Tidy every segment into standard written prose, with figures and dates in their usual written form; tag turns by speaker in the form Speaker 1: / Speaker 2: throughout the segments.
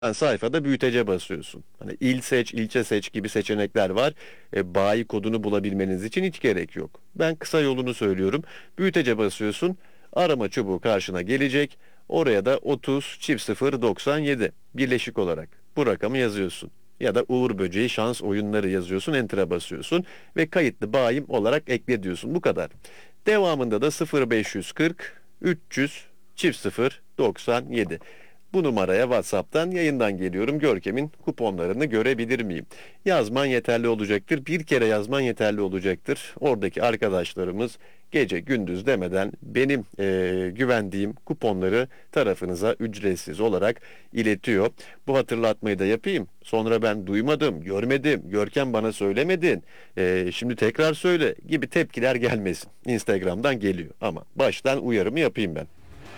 Speaker 1: sayfada büyütece basıyorsun. Hani il seç, ilçe seç gibi seçenekler var. Bayi kodunu bulabilmeniz için hiç gerek yok. Ben kısa yolunu söylüyorum. Büyütece basıyorsun. Arama çubuğu karşına gelecek. Oraya da 30 çift 0 97 birleşik olarak bu rakamı yazıyorsun. Ya da Uğur Böceği şans oyunları yazıyorsun. Enter'a basıyorsun ve kayıtlı bayim olarak ekle diyorsun. Bu kadar. Devamında da 0540 300 çift 0 97. Bu numaraya WhatsApp'tan yayından geliyorum. Görkem'in kuponlarını görebilir miyim? Yazman yeterli olacaktır. Bir kere yazman yeterli olacaktır. Oradaki arkadaşlarımız gece gündüz demeden benim güvendiğim kuponları tarafınıza ücretsiz olarak iletiyor. Bu hatırlatmayı da yapayım. Sonra ben duymadım, görmedim, Görkem bana söylemedin. Şimdi tekrar söyle gibi tepkiler gelmesin. Instagram'dan geliyor ama baştan uyarımı yapayım ben.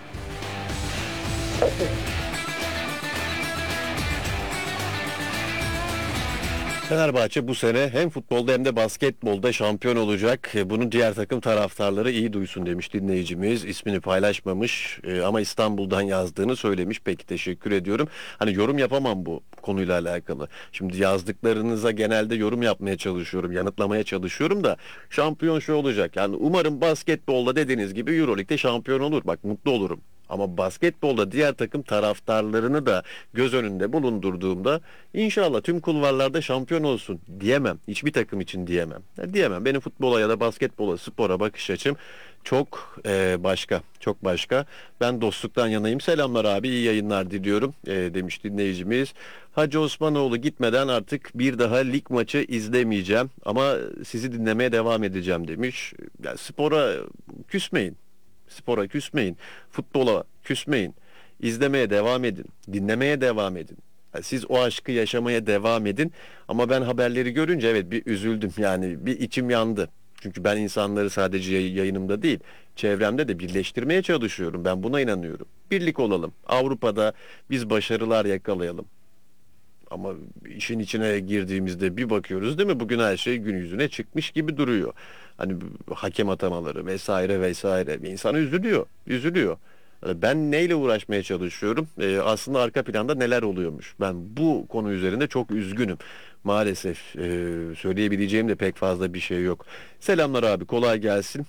Speaker 1: Fenerbahçe bu sene hem futbolda hem de basketbolda şampiyon olacak. Bunu diğer takım taraftarları iyi duysun demiş dinleyicimiz. İsmini paylaşmamış ama İstanbul'dan yazdığını söylemiş. Peki teşekkür ediyorum. Hani yorum yapamam bu konuyla alakalı. Şimdi yazdıklarınıza genelde yorum yapmaya çalışıyorum, yanıtlamaya çalışıyorum da şampiyon şu olacak. Yani umarım basketbolda dediğiniz gibi EuroLeague'de şampiyon olur. Bak mutlu olurum. Ama basketbolda diğer takım taraftarlarını da göz önünde bulundurduğumda İnşallah tüm kulvarlarda şampiyon olsun diyemem. Hiçbir takım için diyemem. Diyemem. Benim futbola ya da basketbola, spora bakış açım çok başka. Çok başka. Ben dostluktan yanayım. Selamlar abi, iyi yayınlar diliyorum demiş dinleyicimiz. Hacı Osmanoğlu gitmeden artık bir daha lig maçı izlemeyeceğim ama sizi dinlemeye devam edeceğim demiş. Ya, spora küsmeyin. Spora küsmeyin. Futbola küsmeyin. İzlemeye devam edin. Dinlemeye devam edin. Siz o aşkı yaşamaya devam edin. Ama ben haberleri görünce evet bir üzüldüm. Yani bir içim yandı. Çünkü ben insanları sadece yayınımda değil, çevremde de birleştirmeye çalışıyorum. Ben buna inanıyorum. Birlik olalım. Avrupa'da biz başarılar yakalayalım. Ama işin içine girdiğimizde bir bakıyoruz değil mi? Bugün her şey gün yüzüne çıkmış gibi duruyor. Hani hakem atamaları vesaire vesaire. İnsan üzülüyor. Üzülüyor. Ben neyle uğraşmaya çalışıyorum? Aslında arka planda neler oluyormuş? Ben bu konu üzerinde çok üzgünüm. Maalesef söyleyebileceğim de pek fazla bir şey yok. Selamlar abi, kolay gelsin.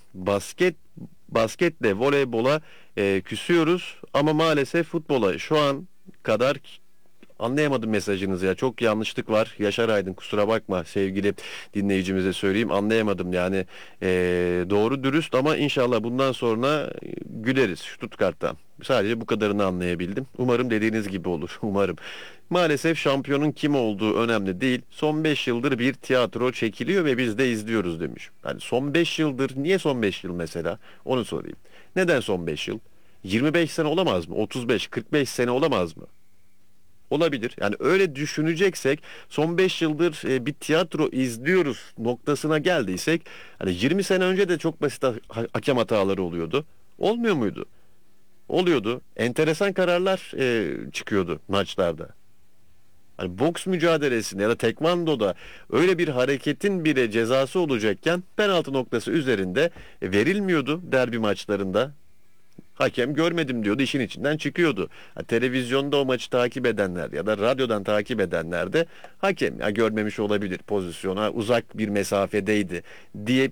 Speaker 1: Basketle voleybola küsüyoruz ama maalesef futbola şu an kadar anlayamadım mesajınızı ya. Çok yanlışlık var. Yaşar Aydın kusura bakma sevgili dinleyicimize söyleyeyim. Anlayamadım yani. Doğru dürüst ama inşallah bundan sonra güleriz Stuttgart'tan. Sadece bu kadarını anlayabildim. Umarım dediğiniz gibi olur. Umarım. Maalesef şampiyonun kim olduğu önemli değil. Son 5 yıldır bir tiyatro çekiliyor ve biz de izliyoruz demiş. Yani son 5 yıldır niye son 5 yıl mesela? Onu sorayım. Neden son 5 yıl? 25 sene olamaz mı? 35, 45 sene olamaz mı? Olabilir. Yani öyle düşüneceksek son 5 yıldır bir tiyatro izliyoruz noktasına geldiysek hani 20 sene önce de çok basit hakem hataları oluyordu. Olmuyor muydu? Oluyordu. Enteresan kararlar çıkıyordu maçlarda. Hani boks mücadelesinde ya da tekvandoda öyle bir hareketin bile cezası olacakken penaltı noktası üzerinde verilmiyordu derbi maçlarında. Hakem görmedim diyordu, işin içinden çıkıyordu. Ha, televizyonda o maçı takip edenler ya da radyodan takip edenler de hakem ya görmemiş olabilir, pozisyona uzak bir mesafedeydi deyip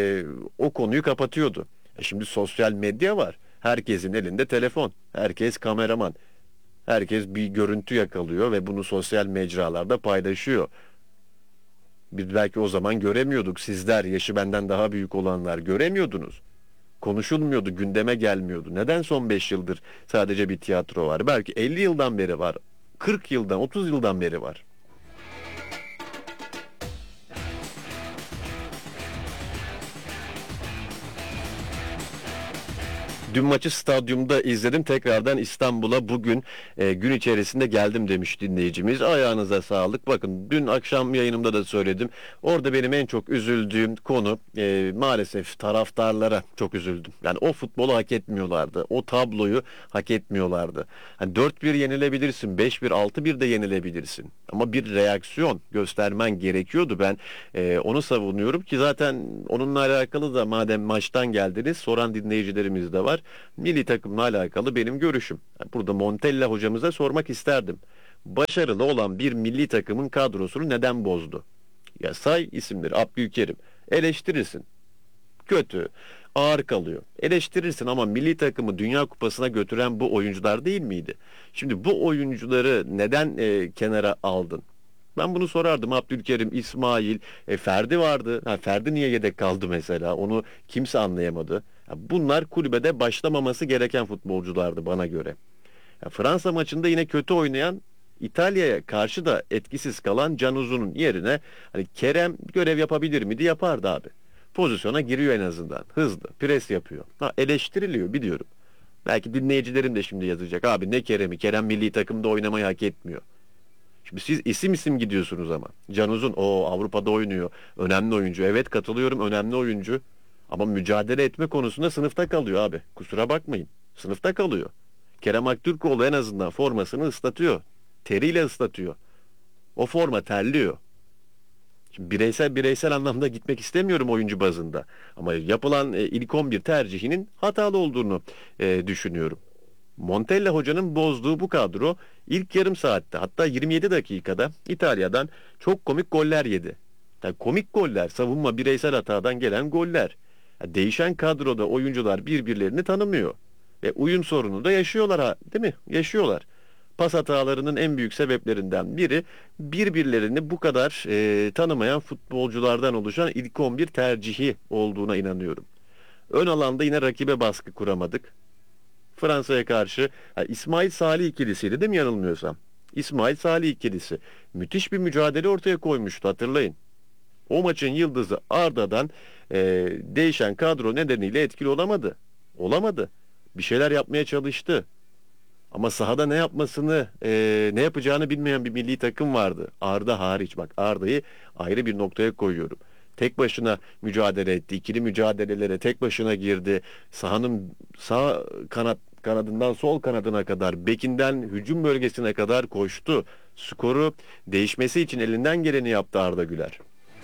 Speaker 1: o konuyu kapatıyordu. Şimdi sosyal medya var. Herkesin elinde telefon. Herkes kameraman. Herkes bir görüntü yakalıyor ve bunu sosyal mecralarda paylaşıyor. Biz belki o zaman göremiyorduk. Sizler, yaşı benden daha büyük olanlar göremiyordunuz. Konuşulmuyordu, gündeme gelmiyordu. Neden son 5 yıldır sadece bir tiyatro var? Belki 50 yıldan beri var. 40 yıldan, 30 yıldan beri var. Dün maçı stadyumda izledim. Tekrardan İstanbul'a bugün gün içerisinde geldim demiş dinleyicimiz. Ayağınıza sağlık. Bakın dün akşam yayınımda da söyledim. Orada benim en çok üzüldüğüm konu maalesef taraftarlara çok üzüldüm. Yani o futbolu hak etmiyorlardı. O tabloyu hak etmiyorlardı. Hani 4-1 yenilebilirsin, 5-1, 6-1 de yenilebilirsin. Ama bir reaksiyon göstermen gerekiyordu. Ben onu savunuyorum ki zaten onunla alakalı da madem maçtan geldiniz soran dinleyicilerimiz de var. Milli takımla alakalı benim görüşüm. Yani burada Montella hocamıza sormak isterdim. başarılı olan bir milli takımın kadrosunu neden bozdu? Ya say isimleri. Abdülkerim. Eleştirirsin. Kötü. Ağır kalıyor. Eleştirirsin ama milli takımı Dünya Kupası'na götüren bu oyuncular değil miydi? Şimdi bu oyuncuları neden kenara aldın? Ben bunu sorardım. Abdülkerim, İsmail, Ferdi vardı. Ha, Ferdi niye yedek kaldı mesela? Onu kimse anlayamadı. Ya bunlar kulübede başlamaması gereken futbolculardı bana göre. Ya Fransa maçında yine kötü oynayan, İtalya'ya karşı da etkisiz kalan Can Uzun'un yerine hani Kerem görev yapabilir miydi? Yapardı abi. Pozisyona giriyor en azından. Hızlı, pres yapıyor. Ha, eleştiriliyor biliyorum. Belki dinleyicilerim de şimdi yazacak. Abi ne Kerem'i? Kerem milli takımda oynamayı hak etmiyor. Şimdi siz isim isim gidiyorsunuz ama. Can Uzun o Avrupa'da oynuyor. Önemli oyuncu. Evet katılıyorum, önemli oyuncu. Ama mücadele etme konusunda sınıfta kalıyor abi. Kusura bakmayın. Sınıfta kalıyor. Kerem Aktürkoğlu en azından formasını ıslatıyor. Teriyle ıslatıyor. O forma terliyor. Şimdi bireysel anlamda gitmek istemiyorum oyuncu bazında. Ama yapılan ilk 11 tercihinin hatalı olduğunu düşünüyorum. Montella hocanın bozduğu bu kadro ilk yarım saatte, hatta 27 dakikada İtalya'dan çok komik goller yedi. Yani komik goller, savunma bireysel hatadan gelen goller. Yani değişen kadroda oyuncular birbirlerini tanımıyor. Ve uyum sorunu da yaşıyorlar, ha, değil mi? Yaşıyorlar. Pas hatalarının en büyük sebeplerinden biri birbirlerini bu kadar tanımayan futbolculardan oluşan ilk 11 tercihi olduğuna inanıyorum. Ön alanda yine rakibe baskı kuramadık. Fransa'ya karşı İsmail Salih ikilisiydi değil mi yanılmıyorsam? İsmail Salih ikilisi müthiş bir mücadele ortaya koymuştu, hatırlayın. O maçın yıldızı Arda'dan değişen kadro nedeniyle etkili olamadı. Olamadı. Bir şeyler yapmaya çalıştı. Ama sahada ne yapacağını bilmeyen bir milli takım vardı. Arda hariç, bak Arda'yı ayrı bir noktaya koyuyorum. Tek başına mücadele etti. İkili mücadelelere tek başına girdi. Sahanın sağ kanadından sol kanadına kadar, bekinden hücum bölgesine kadar koştu. Skoru değişmesi için elinden geleni yaptı Arda Güler.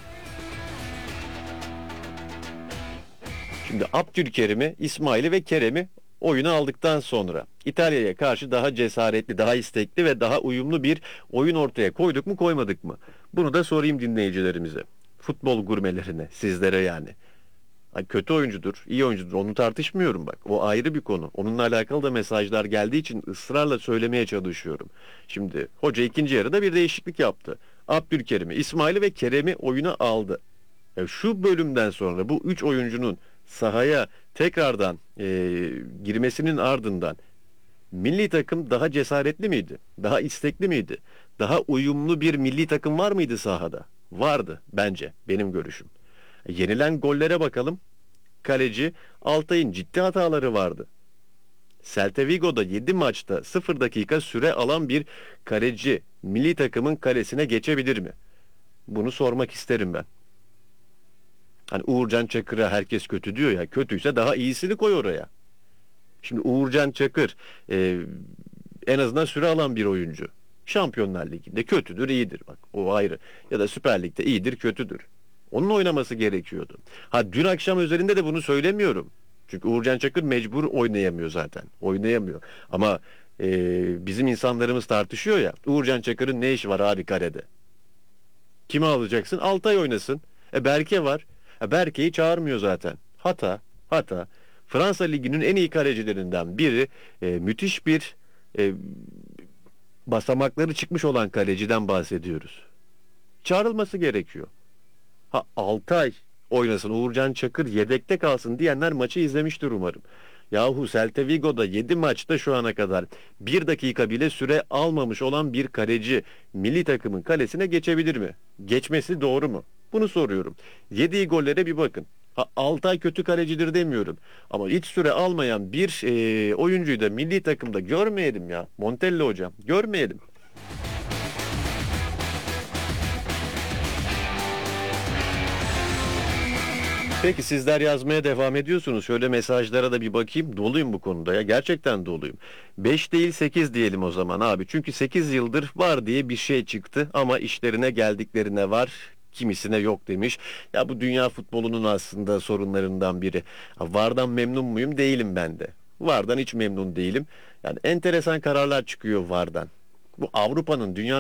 Speaker 1: Şimdi Abdülkerim'i, İsmail'i ve Kerem'i oyuna aldıktan sonra İtalya'ya karşı daha cesaretli, daha istekli ve daha uyumlu bir oyun ortaya koyduk mu koymadık mı? Bunu da sorayım dinleyicilerimize. Futbol gurmelerine, sizlere yani. Kötü oyuncudur, iyi oyuncudur. Onu tartışmıyorum bak. O ayrı bir konu. Onunla alakalı da mesajlar geldiği için ısrarla söylemeye çalışıyorum. Şimdi hoca ikinci yarıda bir değişiklik yaptı. Abdülkerim'i, İsmail'i ve Kerem'i oyuna aldı. Şu bölümden sonra bu üç oyuncunun sahaya tekrardan girmesinin ardından milli takım daha cesaretli miydi? Daha istekli miydi? Daha uyumlu bir milli takım var mıydı sahada? Vardı bence, benim görüşüm. Yenilen gollere bakalım. Kaleci Altay'ın ciddi hataları vardı. Celta Vigo'da 7 maçta 0 dakika süre alan bir kaleci milli takımın kalesine geçebilir mi? Bunu sormak isterim ben. Hani Uğurcan Çakır'a herkes kötü diyor ya. Kötüyse daha iyisini koy oraya. Şimdi Uğurcan Çakır en azından süre alan bir oyuncu. Şampiyonlar Ligi'nde kötüdür, iyidir. Bak o ayrı. Ya da Süper Lig'de iyidir, kötüdür. Onun oynaması gerekiyordu. Ha dün akşam üzerinde de bunu söylemiyorum. Çünkü Uğurcan Çakır mecbur oynayamıyor zaten. Oynayamıyor. Ama bizim insanlarımız tartışıyor ya. Uğurcan Çakır'ın ne işi var abi kalede? Kimi alacaksın? Altay oynasın. Berke var. Berke'yi çağırmıyor zaten. Hata. Fransa Ligi'nin en iyi kalecilerinden biri. Müthiş bir e, basamakları çıkmış olan kaleciden bahsediyoruz. Çağrılması gerekiyor. Ha Altay oynasın, Uğurcan Çakır yedekte kalsın diyenler maçı izlemiştir umarım. Yahu Celta Vigo'da 7 maçta şu ana kadar 1 dakika bile süre almamış olan bir kaleci milli takımın kalesine geçebilir mi? Geçmesi doğru mu? Bunu soruyorum. Yediği gollere bir bakın. Ha, Altay kötü kalecidir demiyorum. Ama hiç süre almayan bir oyuncuyu da milli takımda görmeyelim ya. Montella hocam görmeyelim. Peki sizler yazmaya devam ediyorsunuz. Şöyle mesajlara da bir bakayım. Doluyum bu konuda ya. Gerçekten doluyum. 5 değil 8 diyelim o zaman abi. Çünkü 8 yıldır var diye bir şey çıktı ama işlerine geldiklerine var. Kimisine yok demiş. Ya bu dünya futbolunun aslında sorunlarından biri. VAR'dan memnun muyum? Değilim ben de. VAR'dan hiç memnun değilim. Yani enteresan kararlar çıkıyor VAR'dan. Bu Avrupa'nın, dünyanın